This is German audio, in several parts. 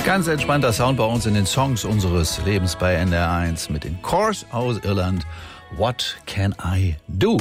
Ganz entspannter Sound bei uns in den Songs unseres Lebens bei NDR 1 mit den Corrs aus Irland. What can I do?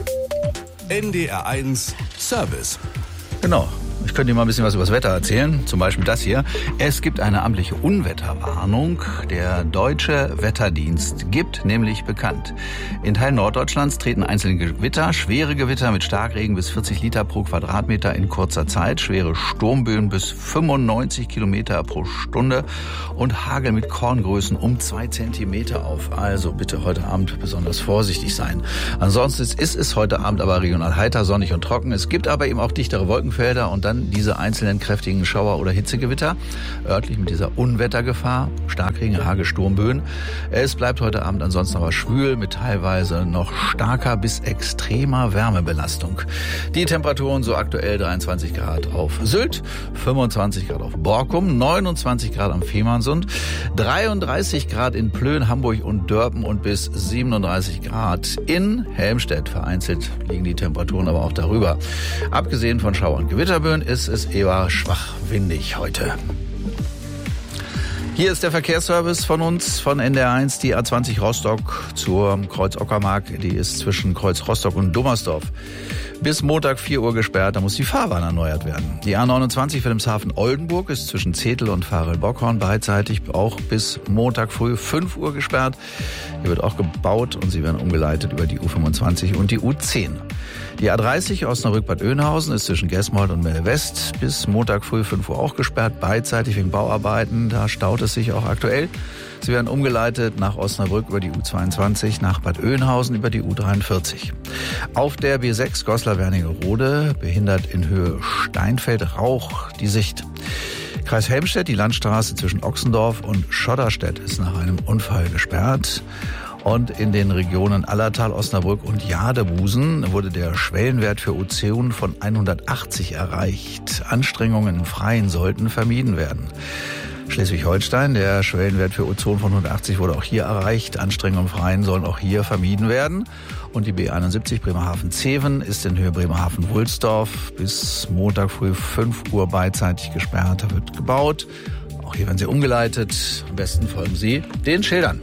NDR 1 Service. Genau. Ich könnte Ihnen mal ein bisschen was über das Wetter erzählen, zum Beispiel das hier. Es gibt eine amtliche Unwetterwarnung. Der Deutsche Wetterdienst gibt nämlich bekannt. In Teilen Norddeutschlands treten einzelne Gewitter, schwere Gewitter mit Starkregen bis 40 Liter pro Quadratmeter in kurzer Zeit, schwere Sturmböen bis 95 Kilometer pro Stunde und Hagel mit Korngrößen um 2 Zentimeter auf. Also bitte heute Abend besonders vorsichtig sein. Ansonsten ist es heute Abend aber regional heiter, sonnig und trocken. Es gibt aber eben auch dichtere Wolkenfelder und dann diese einzelnen kräftigen Schauer- oder Hitzegewitter, örtlich mit dieser Unwettergefahr, Starkregen, Hagel, Sturmböen. Es bleibt heute Abend ansonsten aber schwül mit teilweise noch starker bis extremer Wärmebelastung. Die Temperaturen so aktuell 23 Grad auf Sylt, 25 Grad auf Borkum, 29 Grad am Fehmarnsund, 33 Grad in Plön, Hamburg und Dörpen und bis 37 Grad in Helmstedt. Vereinzelt liegen die Temperaturen aber auch darüber. Abgesehen von Schauer- und Gewitterböen ist es eher schwach windig heute. Hier ist der Verkehrsservice von uns, von NDR 1, die A20 Rostock zur Kreuz-Ockermark. Die ist zwischen Kreuz Rostock und Dummersdorf bis Montag 4 Uhr gesperrt. Da muss die Fahrbahn erneuert werden. Die A29 Wilhelmshaven-Oldenburg ist zwischen Zetel und Farel-Bockhorn beidseitig auch bis Montag früh 5 Uhr gesperrt. Hier wird auch gebaut und sie werden umgeleitet über die U25 und die U10. Die A30 Osnabrück-Bad Oeynhausen ist zwischen Gesmold und Melle West bis Montag früh 5 Uhr auch gesperrt, beidseitig wegen Bauarbeiten. Da staut es sich auch aktuell. Sie werden umgeleitet nach Osnabrück über die U22, nach Bad Oeynhausen über die U43. Auf der B6 Goslar-Wernigerode behindert in Höhe Steinfeld-Rauch die Sicht. Kreis Helmstedt, die Landstraße zwischen Ochsendorf und Schotterstedt ist nach einem Unfall gesperrt. Und in den Regionen Allertal, Osnabrück und Jadebusen wurde der Schwellenwert für Ozon von 180 erreicht. Anstrengungen im Freien sollten vermieden werden. Schleswig-Holstein, der Schwellenwert für Ozon von 180 wurde auch hier erreicht. Anstrengungen im Freien sollen auch hier vermieden werden. Und die B71 Bremerhaven-Zeven ist in Höhe Bremerhaven-Wulsdorf bis Montag früh 5 Uhr beidseitig gesperrt. Da wird gebaut. Auch hier werden sie umgeleitet. Am besten folgen Sie den Schildern.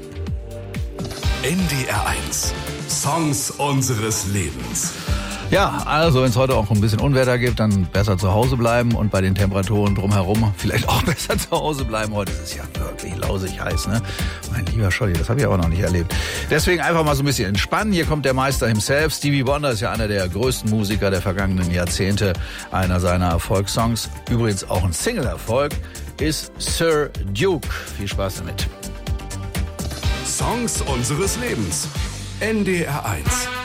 NDR 1 Songs unseres Lebens. Ja, also wenn es heute auch ein bisschen Unwetter gibt, dann besser zu Hause bleiben und bei den Temperaturen drumherum vielleicht auch besser zu Hause bleiben. Heute ist es ja wirklich lausig heiß, ne? Mein lieber Scholli, das habe ich aber noch nicht erlebt. Deswegen einfach mal so ein bisschen entspannen. Hier kommt der Meister himself. Stevie Wonder ist ja einer der größten Musiker der vergangenen Jahrzehnte. Einer seiner Erfolgssongs, übrigens auch ein Single-Erfolg, ist Sir Duke. Viel Spaß damit. Songs unseres Lebens. NDR 1.